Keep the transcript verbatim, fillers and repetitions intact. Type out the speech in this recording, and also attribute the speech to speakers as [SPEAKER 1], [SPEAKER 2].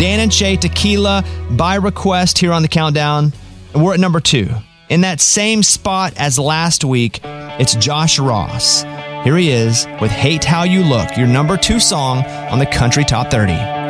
[SPEAKER 1] Dan and Shay, Tequila, by request here on the countdown. And we're at number two. In that same spot as last week, it's Josh Ross. Here he is with Hate How You Look, your number two song on the Country Top thirty.